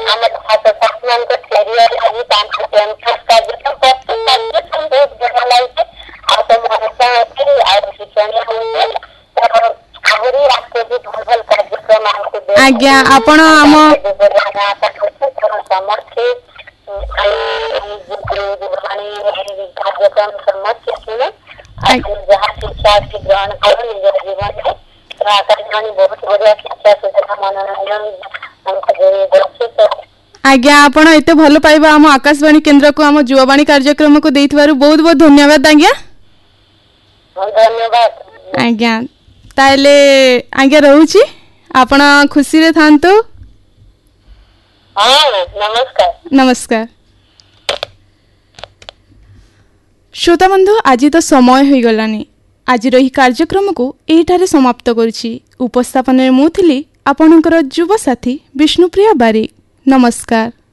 ଆମ ଛାତ୍ରଛାତ୍ରୀମାନଙ୍କ କ୍ୟାରିୟର ଆଜି ତାଙ୍କ କ୍ୟାମ୍ପସ କାର୍ଯ୍ୟକ୍ରମ ପ୍ରତି କାର୍ଯ୍ୟକ୍ରମ ବହୁତ ଭଲ ଲାଗୁଛି ଆଉ ସବୁ ମନସ୍ଥା ଅଛି ଆଉ ଶିକ୍ଷଣୀୟ ହଉଛି ଆହୁରି ଆଗକୁ ଭଲ ଭଲ କାର୍ଯ୍ୟକ୍ରମ ଆମକୁ ଆଜ୍ଞା ଆପଣ ଆମ ଆଶା କରୁଛୁ ସମସ୍ତେ କାର୍ଯ୍ୟକ୍ରମ ସମସ୍ତେ ଶୁଣେ ଯାହା ଶିକ୍ଷା ଗ୍ରହଣ କର ନିଜର ଜୀବନରେ ଆକାଶବାଣୀ ବହୁତ ବଢିଆ ଶିକ୍ଷା ସୁବିଧା ମନୋରଞ୍ଜନ ଆଜ୍ଞା ଆପଣ ଏତେ ଭଲ ପାଇବା ଆମ ଆକାଶବାଣୀ କେନ୍ଦ୍ରକୁ ଆମ ଯୁବବାଣୀ କାର୍ଯ୍ୟକ୍ରମକୁ ଦେଇଥିବାରୁ ବହୁତ ବହୁତ ଧନ୍ୟବାଦ ଆଜ୍ଞା। ଧନ୍ୟବାଦ ଆଜ୍ଞା ତାହେଲେ ଆଜ୍ଞା ରହୁଛି ଆପଣ ଖୁସିରେ ଥାନ୍ତୁ। ନମସ୍କାର ନମସ୍କାର। ଶ୍ରୋତାବନ୍ଧୁ ଆଜି ତ ସମୟ ହୋଇଗଲାନି ଆଜିର ଏହି କାର୍ଯ୍ୟକ୍ରମକୁ ଏହିଠାରେ ସମାପ୍ତ କରୁଛି। ଉପସ୍ଥାପନରେ ମୁଁ ଥିଲି ଆପଣଙ୍କର ଯୁବ ସାଥୀ ବିଷ୍ଣୁପ୍ରିୟା ବାରିକ। ନମସ୍କାର।